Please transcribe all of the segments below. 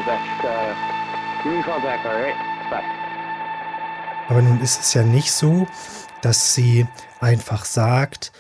You're in contact, all right? Bye. Aber nun ist es ja nicht so, dass sie einfach sagt,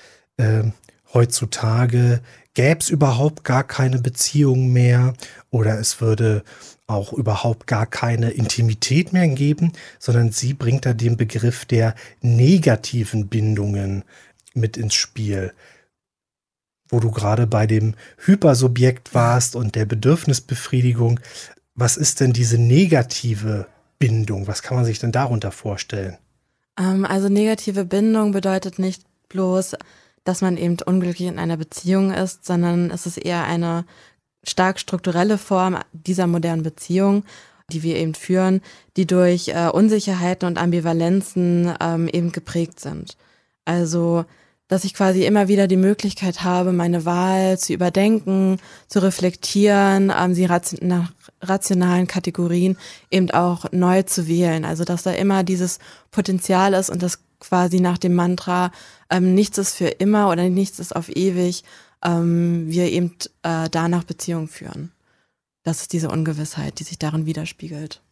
heutzutage gäbe es überhaupt gar keine Beziehung mehr oder es würde auch überhaupt gar keine Intimität mehr geben, sondern sie bringt da den Begriff der negativen Bindungen mit ins Spiel. Wo du gerade bei dem Hypersubjekt warst und der Bedürfnisbefriedigung. Was ist denn diese negative Bindung? Was kann man sich denn darunter vorstellen? Also negative Bindung bedeutet nicht bloß, dass man eben unglücklich in einer Beziehung ist, sondern es ist eher eine stark strukturelle Form dieser modernen Beziehung, die wir eben führen, die durch Unsicherheiten und Ambivalenzen eben geprägt sind. Also dass ich quasi immer wieder die Möglichkeit habe, meine Wahl zu überdenken, zu reflektieren, sie nach rationalen Kategorien eben auch neu zu wählen. Also dass da immer dieses Potenzial ist und das quasi nach dem Mantra nichts ist für immer oder nichts ist auf ewig, wir eben danach Beziehungen führen. Das ist diese Ungewissheit, die sich darin widerspiegelt.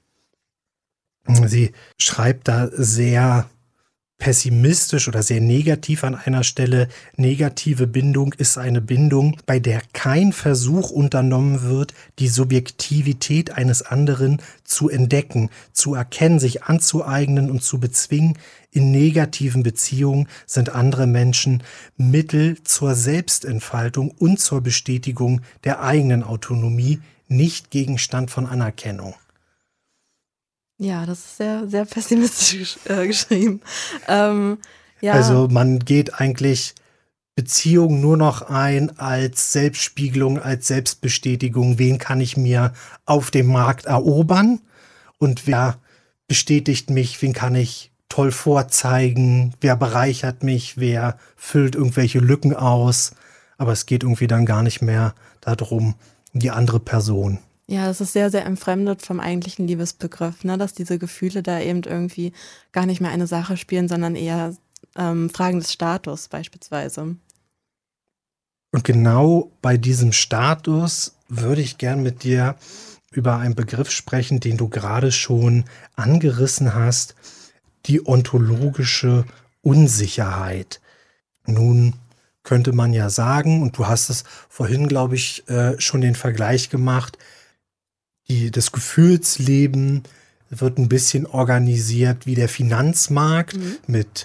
Sie schreibt da sehr pessimistisch oder sehr negativ an einer Stelle. Negative Bindung ist eine Bindung, bei der kein Versuch unternommen wird, die Subjektivität eines anderen zu entdecken, zu erkennen, sich anzueignen und zu bezwingen. In negativen Beziehungen sind andere Menschen Mittel zur Selbstentfaltung und zur Bestätigung der eigenen Autonomie, nicht Gegenstand von Anerkennung. Ja, das ist sehr, sehr pessimistisch geschrieben. Ja. Also man geht eigentlich Beziehung nur noch ein als Selbstspiegelung, als Selbstbestätigung. Wen kann ich mir auf dem Markt erobern? Und wer bestätigt mich? Wen kann ich toll vorzeigen? Wer bereichert mich? Wer füllt irgendwelche Lücken aus? Aber es geht irgendwie dann gar nicht mehr darum, um die andere Person. Ja, das ist sehr, sehr entfremdet vom eigentlichen Liebesbegriff, ne? Dass diese Gefühle da eben irgendwie gar nicht mehr eine Sache spielen, sondern eher Fragen des Status beispielsweise. Und genau bei diesem Status würde ich gern mit dir über einen Begriff sprechen, den du gerade schon angerissen hast, die ontologische Unsicherheit. Nun könnte man ja sagen, und du hast es vorhin, glaube ich, schon den Vergleich gemacht, das Gefühlsleben wird ein bisschen organisiert wie der Finanzmarkt mit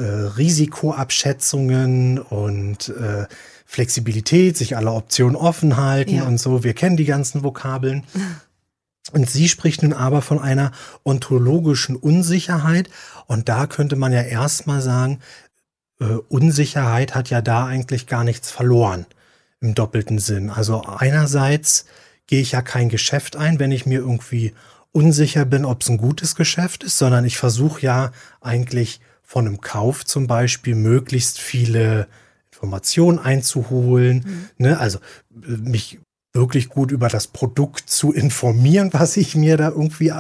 Risikoabschätzungen und Flexibilität, sich alle Optionen offen halten und so. Wir kennen die ganzen Vokabeln. Und sie spricht nun aber von einer ontologischen Unsicherheit. Und da könnte man ja erstmal sagen, Unsicherheit hat ja da eigentlich gar nichts verloren im doppelten Sinn. Also einerseits gehe ich ja kein Geschäft ein, wenn ich mir irgendwie unsicher bin, ob es ein gutes Geschäft ist, sondern ich versuche ja eigentlich von einem Kauf zum Beispiel möglichst viele Informationen einzuholen, ne? Also mich wirklich gut über das Produkt zu informieren, was ich da irgendwie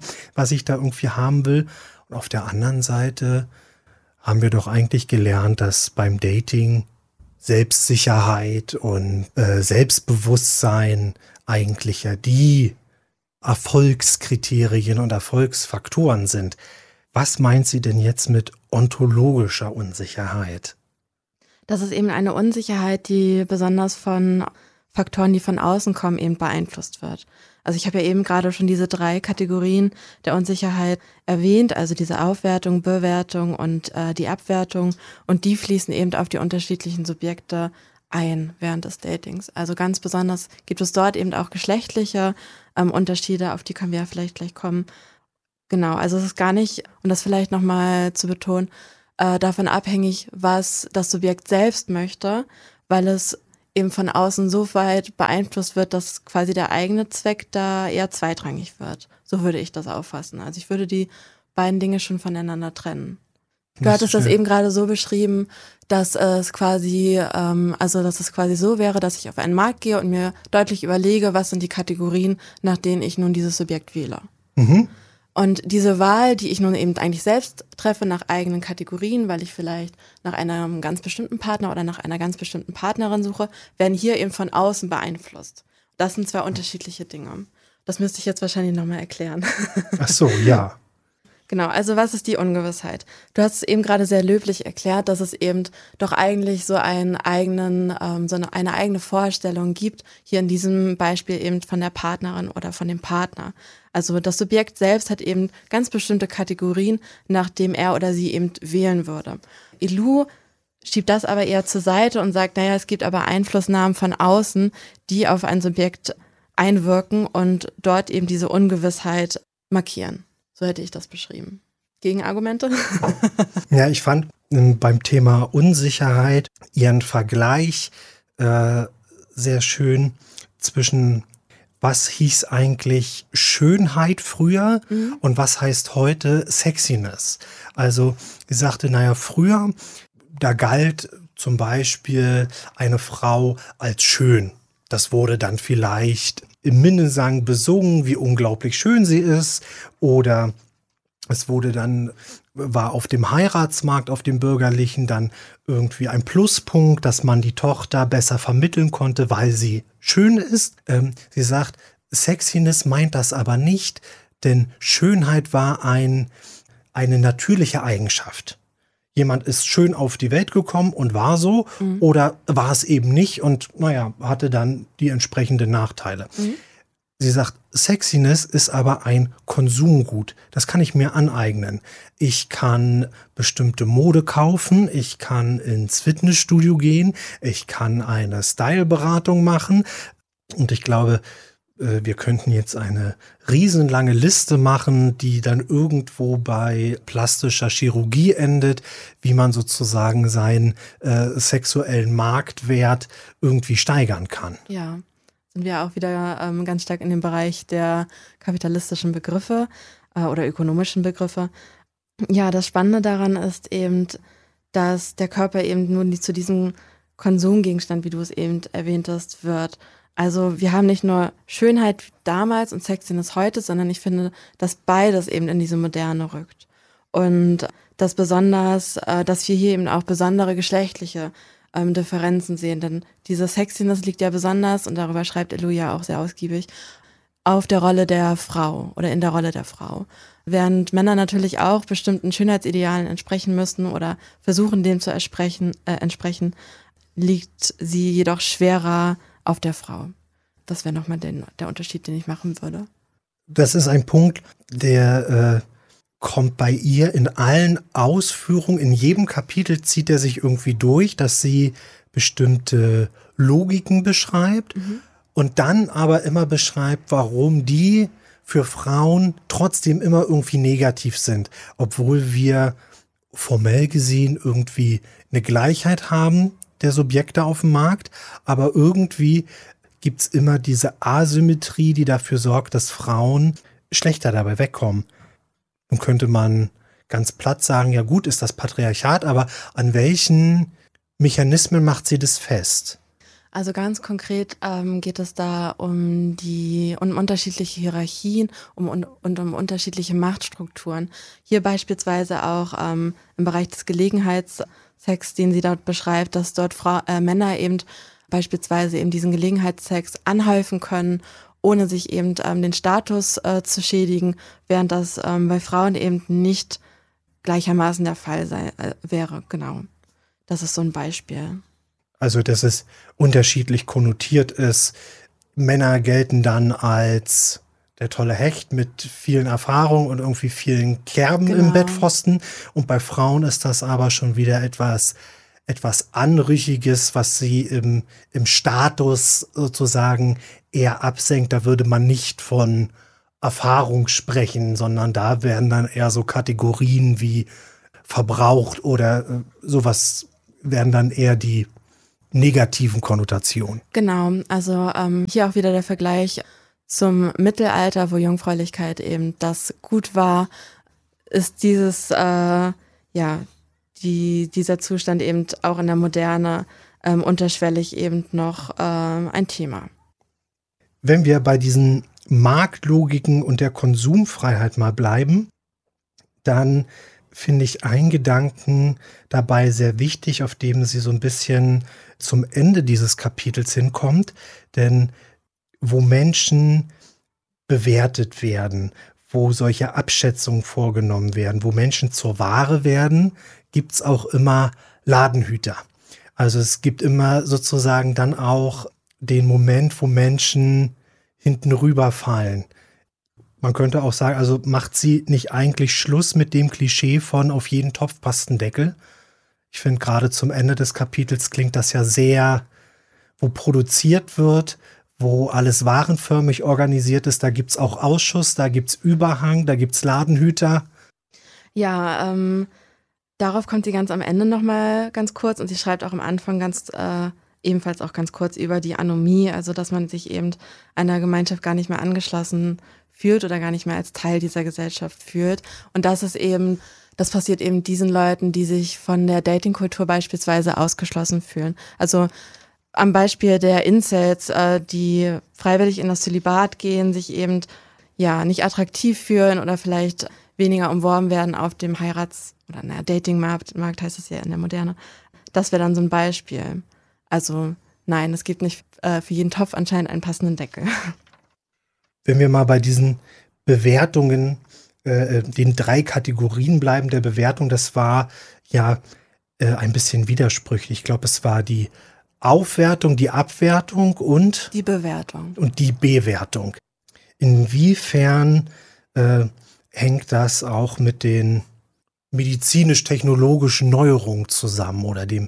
haben will. Und auf der anderen Seite haben wir doch eigentlich gelernt, dass beim Dating Selbstsicherheit und Selbstbewusstsein eigentlich ja die Erfolgskriterien und Erfolgsfaktoren sind. Was meint sie denn jetzt mit ontologischer Unsicherheit? Das ist eben eine Unsicherheit, die besonders von Faktoren, die von außen kommen, eben beeinflusst wird. Also ich habe ja eben gerade schon diese 3 Kategorien der Unsicherheit erwähnt, also diese Aufwertung, Bewertung und die Abwertung, und die fließen eben auf die unterschiedlichen Subjekte ein während des Datings. Also ganz besonders gibt es dort eben auch geschlechtliche Unterschiede, auf die können wir ja vielleicht gleich kommen. Genau, also es ist gar nicht, um das vielleicht nochmal zu betonen, davon abhängig, was das Subjekt selbst möchte, weil es eben von außen so weit beeinflusst wird, dass quasi der eigene Zweck da eher zweitrangig wird. So würde ich das auffassen. Also ich würde die beiden Dinge schon voneinander trennen. Du hattest das eben gerade so beschrieben, dass es quasi, dass es quasi so wäre, dass ich auf einen Markt gehe und mir deutlich überlege, was sind die Kategorien, nach denen ich nun dieses Subjekt wähle. Mhm. Und diese Wahl, die ich nun eben eigentlich selbst treffe nach eigenen Kategorien, weil ich vielleicht nach einem ganz bestimmten Partner oder nach einer ganz bestimmten Partnerin suche, werden hier eben von außen beeinflusst. Das sind 2 unterschiedliche Dinge. Das müsste ich jetzt wahrscheinlich nochmal erklären. Ach so, ja. Genau, also was ist die Ungewissheit? Du hast es eben gerade sehr löblich erklärt, dass es eben doch eigentlich so einen eigenen, eine eigene Vorstellung gibt, hier in diesem Beispiel eben von der Partnerin oder von dem Partner. Also das Subjekt selbst hat eben ganz bestimmte Kategorien, nach dem er oder sie eben wählen würde. Ilou schiebt das aber eher zur Seite und sagt, naja, es gibt aber Einflussnahmen von außen, die auf ein Subjekt einwirken und dort eben diese Ungewissheit markieren. So hätte ich das beschrieben. Gegenargumente? Ja, ich fand beim Thema Unsicherheit Ihren Vergleich sehr schön zwischen was hieß eigentlich Schönheit früher und was heißt heute Sexiness. Also sie sagte, naja, früher, da galt zum Beispiel eine Frau als schön. Das wurde dann vielleicht im Minnesang besungen, wie unglaublich schön sie ist. Oder es war auf dem Heiratsmarkt, auf dem bürgerlichen, dann irgendwie ein Pluspunkt, dass man die Tochter besser vermitteln konnte, weil sie schön ist. Sie sagt, Sexiness meint das aber nicht, denn Schönheit war eine natürliche Eigenschaft. Jemand ist schön auf die Welt gekommen und war so oder war es eben nicht und hatte dann die entsprechenden Nachteile. Sie sagt, Sexiness ist aber ein Konsumgut. Das kann ich mir aneignen. Ich kann bestimmte Mode kaufen, ich kann ins Fitnessstudio gehen, ich kann eine Styleberatung machen und ich glaube, wir könnten jetzt eine riesenlange Liste machen, die dann irgendwo bei plastischer Chirurgie endet, wie man sozusagen seinen sexuellen Marktwert irgendwie steigern kann. Ja, sind wir auch wieder ganz stark in dem Bereich der kapitalistischen Begriffe oder ökonomischen Begriffe. Ja, das Spannende daran ist eben, dass der Körper eben nun zu diesem Konsumgegenstand, wie du es eben erwähntest, wird. Also wir haben nicht nur Schönheit damals und Sexiness heute, sondern ich finde, dass beides eben in diese Moderne rückt. Und dass dass wir hier eben auch besondere geschlechtliche Differenzen sehen. Denn diese Sexiness liegt ja besonders, und darüber schreibt Ilou ja auch sehr ausgiebig, auf der Rolle der Frau oder in der Rolle der Frau. Während Männer natürlich auch bestimmten Schönheitsidealen entsprechen müssen oder versuchen, dem zu entsprechen, liegt sie jedoch schwerer auf der Frau. Das wäre nochmal der Unterschied, den ich machen würde. Das ist ein Punkt, der kommt bei ihr in allen Ausführungen, in jedem Kapitel zieht er sich irgendwie durch, dass sie bestimmte Logiken beschreibt und dann aber immer beschreibt, warum die für Frauen trotzdem immer irgendwie negativ sind, obwohl wir formell gesehen irgendwie eine Gleichheit haben der Subjekte auf dem Markt, aber irgendwie gibt es immer diese Asymmetrie, die dafür sorgt, dass Frauen schlechter dabei wegkommen. Nun könnte man ganz platt sagen, ja gut, ist das Patriarchat, aber an welchen Mechanismen macht sie das fest? Also ganz konkret geht es da um unterschiedliche Hierarchien und um unterschiedliche Machtstrukturen. Hier beispielsweise auch im Bereich des Gelegenheitssex, den sie dort beschreibt, dass dort Männer eben beispielsweise eben diesen Gelegenheitssex anhäufen können, ohne sich eben den Status zu schädigen, während das bei Frauen eben nicht gleichermaßen der Fall wäre. Genau, das ist so ein Beispiel. Also, dass es unterschiedlich konnotiert ist. Männer gelten dann als der tolle Hecht mit vielen Erfahrungen und irgendwie vielen Kerben im Bettpfosten. Und bei Frauen ist das aber schon wieder etwas Anrüchiges, was sie im Status sozusagen eher absenkt. Da würde man nicht von Erfahrung sprechen, sondern da werden dann eher so Kategorien wie verbraucht oder sowas werden dann eher die negativen Konnotationen. Genau, also hier auch wieder der Vergleich zum Mittelalter, wo Jungfräulichkeit eben das Gut war, ist dieser Zustand eben auch in der Moderne unterschwellig eben noch ein Thema. Wenn wir bei diesen Marktlogiken und der Konsumfreiheit mal bleiben, dann finde ich einen Gedanken dabei sehr wichtig, auf dem sie so ein bisschen zum Ende dieses Kapitels hinkommt. Denn wo Menschen bewertet werden, wo solche Abschätzungen vorgenommen werden, wo Menschen zur Ware werden, gibt es auch immer Ladenhüter. Also es gibt immer sozusagen dann auch den Moment, wo Menschen hinten rüberfallen. Man könnte auch sagen, also macht sie nicht eigentlich Schluss mit dem Klischee von auf jeden Topf passt ein Deckel? Ich finde gerade zum Ende des Kapitels klingt das ja sehr, wo produziert wird, wo alles warenförmig organisiert ist, da gibt es auch Ausschuss, da gibt es Überhang, da gibt es Ladenhüter. Ja, darauf kommt sie ganz am Ende nochmal ganz kurz und sie schreibt auch am Anfang ebenfalls auch ganz kurz über die Anomie, also dass man sich eben einer Gemeinschaft gar nicht mehr angeschlossen fühlt oder gar nicht mehr als Teil dieser Gesellschaft fühlt. Und das passiert eben diesen Leuten, die sich von der Datingkultur beispielsweise ausgeschlossen fühlen. Also am Beispiel der Incels, die freiwillig in das Zölibat gehen, sich eben nicht attraktiv fühlen oder vielleicht weniger umworben werden auf dem Datingmarkt heißt es ja in der Moderne. Das wäre dann so ein Beispiel. Also nein, es gibt nicht für jeden Topf anscheinend einen passenden Deckel. Wenn wir mal bei diesen Bewertungen, den 3 Kategorien bleiben der Bewertung, das war ja ein bisschen widersprüchlich. Ich glaube, es war die Aufwertung, die Abwertung und die Bewertung. Und die Bewertung. Inwiefern hängt das auch mit den medizinisch-technologischen Neuerungen zusammen oder dem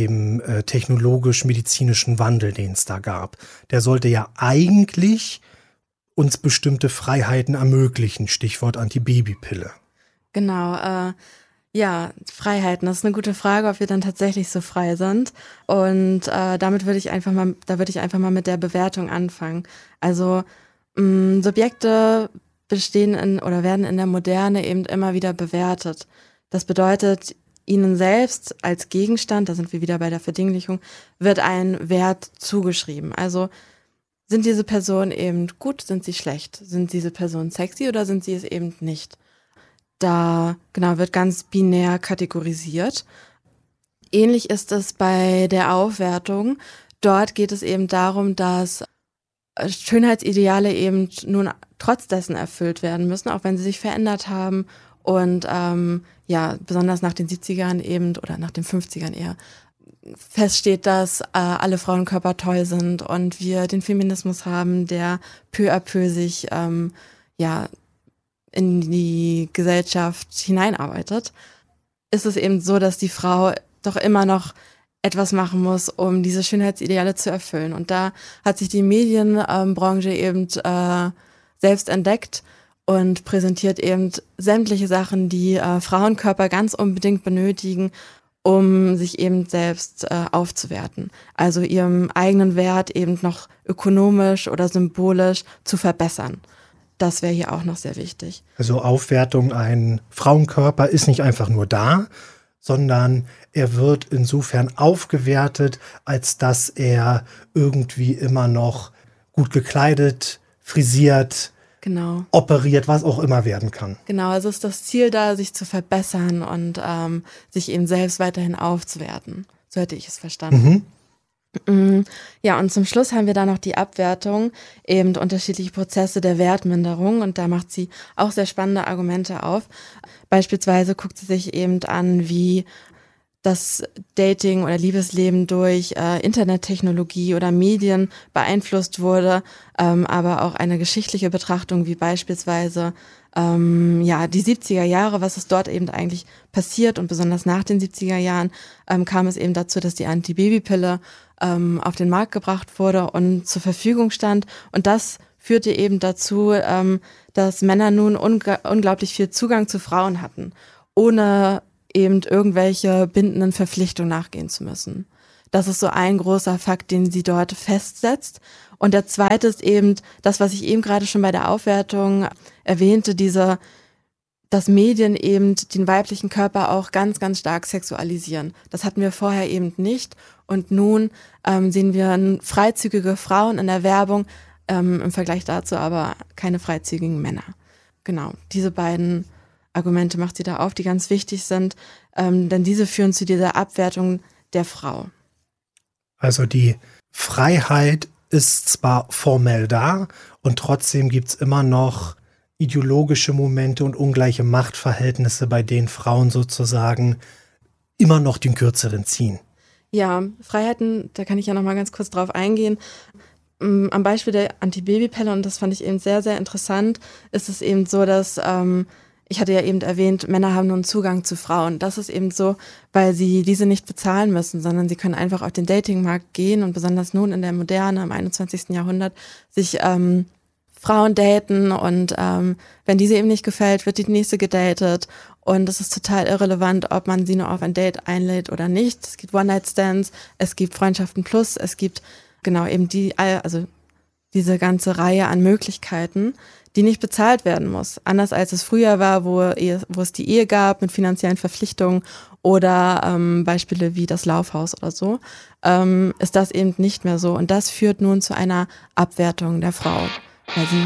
technologisch-medizinischen Wandel, den es da gab? Der sollte ja eigentlich uns bestimmte Freiheiten ermöglichen. Stichwort Antibabypille. Genau, Freiheiten, das ist eine gute Frage, ob wir dann tatsächlich so frei sind. Und würde ich einfach mal mit der Bewertung anfangen. Also Subjekte werden in der Moderne eben immer wieder bewertet. Das bedeutet, ihnen selbst als Gegenstand, da sind wir wieder bei der Verdinglichung, wird ein Wert zugeschrieben. Also sind diese Personen eben gut, sind sie schlecht? Sind diese Personen sexy oder sind sie es eben nicht? Da wird ganz binär kategorisiert. Ähnlich ist es bei der Aufwertung. Dort geht es eben darum, dass Schönheitsideale eben nun trotz dessen erfüllt werden müssen, auch wenn sie sich verändert haben. Und besonders nach den 70ern eben oder nach den 50ern eher feststeht, dass alle Frauenkörper toll sind und wir den Feminismus haben, der peu à peu sich in die Gesellschaft hineinarbeitet, ist es eben so, dass die Frau doch immer noch etwas machen muss, um diese Schönheitsideale zu erfüllen. Und da hat sich die Medienbranche eben selbst entdeckt und präsentiert eben sämtliche Sachen, die Frauenkörper ganz unbedingt benötigen, um sich eben selbst aufzuwerten. Also ihrem eigenen Wert eben noch ökonomisch oder symbolisch zu verbessern. Das wäre hier auch noch sehr wichtig. Also Aufwertung, ein Frauenkörper ist nicht einfach nur da, sondern er wird insofern aufgewertet, als dass er irgendwie immer noch gut gekleidet, frisiert, operiert, was auch immer werden kann. Genau, also ist das Ziel da, sich zu verbessern und sich eben selbst weiterhin aufzuwerten. So hätte ich es verstanden. Mhm. Ja, und zum Schluss haben wir da noch die Abwertung, eben unterschiedliche Prozesse der Wertminderung und da macht sie auch sehr spannende Argumente auf. Beispielsweise guckt sie sich eben an, wie das Dating oder Liebesleben durch Internettechnologie oder Medien beeinflusst wurde, aber auch eine geschichtliche Betrachtung wie beispielsweise die 70er Jahre, was ist dort eben eigentlich passiert und besonders nach den 70er Jahren kam es eben dazu, dass die Antibabypille auf den Markt gebracht wurde und zur Verfügung stand und das führte eben dazu, dass Männer nun unglaublich viel Zugang zu Frauen hatten, ohne eben irgendwelche bindenden Verpflichtungen nachgehen zu müssen. Das ist so ein großer Fakt, den sie dort festsetzt. Und der zweite ist eben das, was ich eben gerade schon bei der Aufwertung erwähnte, dass Medien eben den weiblichen Körper auch ganz, ganz stark sexualisieren. Das hatten wir vorher eben nicht. Und nun sehen wir freizügige Frauen in der Werbung, im Vergleich dazu aber keine freizügigen Männer. Genau, diese beiden Argumente macht sie da auf, die ganz wichtig sind, denn diese führen zu dieser Abwertung der Frau. Also die Freiheit ist zwar formell da und trotzdem gibt es immer noch ideologische Momente und ungleiche Machtverhältnisse, bei denen Frauen sozusagen immer noch den Kürzeren ziehen. Ja, Freiheiten, da kann ich ja noch mal ganz kurz drauf eingehen. Am Beispiel der Antibabypille, und das fand ich eben sehr, sehr interessant, ist es eben so, dass, ich hatte ja eben erwähnt, Männer haben nur einen Zugang zu Frauen. Das ist eben so, weil sie diese nicht bezahlen müssen, sondern sie können einfach auf den Datingmarkt gehen und besonders nun in der Moderne, im 21. Jahrhundert, sich Frauen daten und wenn diese eben nicht gefällt, wird die nächste gedatet. Und es ist total irrelevant, ob man sie nur auf ein Date einlädt oder nicht. Es gibt One-Night-Stands, es gibt Freundschaften plus, es gibt genau eben diese ganze Reihe an Möglichkeiten, die nicht bezahlt werden muss. Anders als es früher war, wo es die Ehe gab mit finanziellen Verpflichtungen oder Beispiele wie das Laufhaus oder so, ist das eben nicht mehr so. Und das führt nun zu einer Abwertung der Frau, weil sie